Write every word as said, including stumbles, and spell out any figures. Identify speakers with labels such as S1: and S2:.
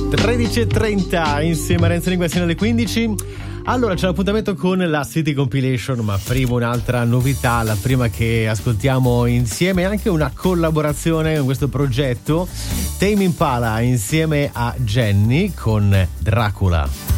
S1: tredici e trenta insieme a Renzo Lingua sino alle quindici. Allora c'è l'appuntamento con la City Compilation, ma prima un'altra novità, la prima che ascoltiamo insieme, anche una collaborazione con questo progetto, Tame Impala insieme a Jenny con Dracula.